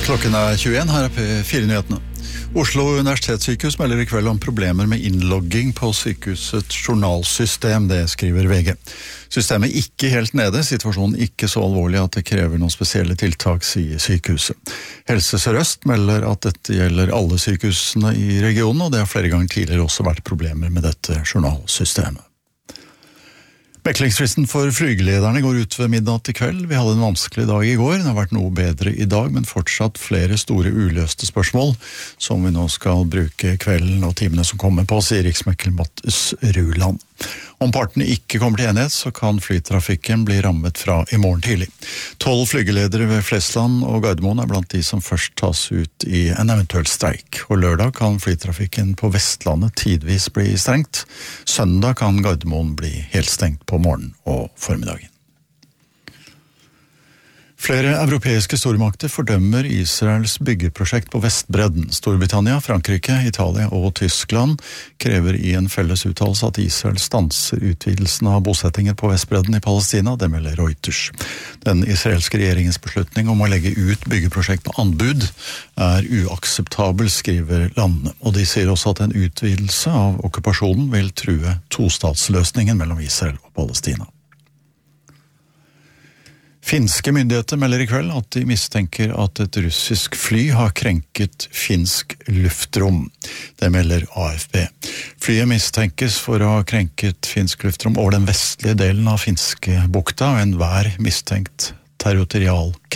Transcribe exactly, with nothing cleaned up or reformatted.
Klokken er tjueen, her er P fire-nyhetene. Oslo universitetssykehus melder i kveld om problemer med innlogging på sykehusets journalsystem, det skriver V G. Systemet er ikke helt nede, situasjonen ikke så alvorlig at det krever noen spesielle tiltak, sier sykehuset. Helse Sør-Øst melder at dette gjelder alle sykehusene i regionen, og det har flere ganger tidligere også vært problemer med dette journalsystemet. Meklingsfristen for flygelederne går ut ved midnatt i kveld. Vi hadde en vanskelig dag i går, det har vært noe bedre i dag, men fortsatt flere store uløste spørsmål, som vi nå skal bruke kvelden og timene som kommer på, sier riksmekler Mattis Ruland. Om partene ikke kommer til enighet, så kan flytrafikken bli rammet fra i morgen tidlig. Tolv flygeledere ved Flesland og Gardermoen er blant de som først tas ut i en eventuell streik. Og lørdag kan flytrafikken på Vestlandet tidvis bli strengt. Søndag kan Gardermoen bli helt stengt på morgenen og formiddagen. Flere europeiske stormakter fordømmer Israels byggeprosjekt på Vestbredden. Storbritannia, Frankrike, Italia og Tyskland krever i en felles uttalelse at Israel stanser utvidelsen av bosettinger på Vestbredden i Palestina, det melder Reuters. Den israelske regjeringens beslutning om å legge ut byggeprosjekt på anbud er uakseptabel, skriver landene. Og de sier også at en utvidelse av okkupasjonen vil true tostatsløsningen mellom Israel og Palestina. Finske myndigheter melder i kveld at de mistenker at et russisk fly har krenket finsk luftrom. Det melder A F P. Flyet mistenkes for å ha krenket finsk luftrom over den vestlige delen av finske bukta, og enhver mistenkt territorial